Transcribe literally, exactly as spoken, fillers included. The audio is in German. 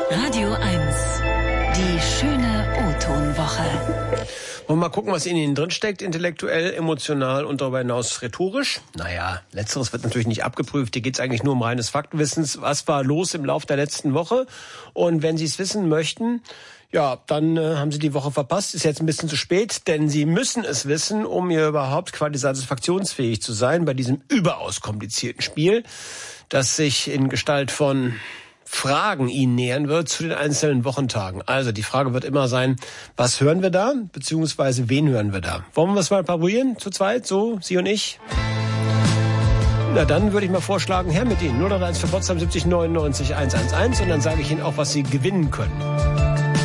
Radio eins. Die schöne O-Ton-Woche. Wollen wir mal gucken, was in Ihnen drinsteckt, intellektuell, emotional und darüber hinaus rhetorisch? Naja, letzteres wird natürlich nicht abgeprüft. Hier geht es eigentlich nur um reines Faktenwissens. Was war los im Laufe der letzten Woche? Und wenn Sie es wissen möchten, ja, dann äh, haben Sie die Woche verpasst. Ist jetzt ein bisschen zu spät, denn Sie müssen es wissen, um hier überhaupt quasi satisfaktionsfähig zu sein bei diesem überaus komplizierten Spiel, das sich in Gestalt von Fragen Ihnen nähern wird zu den einzelnen Wochentagen. Also die Frage wird immer sein, was hören wir da, beziehungsweise wen hören wir da? Wollen wir es mal probieren, zu zweit, so, Sie und ich? Na dann würde ich mal vorschlagen, her mit Ihnen. null eins für Potsdam siebzig neunundneunzig eins eins eins und dann sage ich Ihnen auch, was Sie gewinnen können.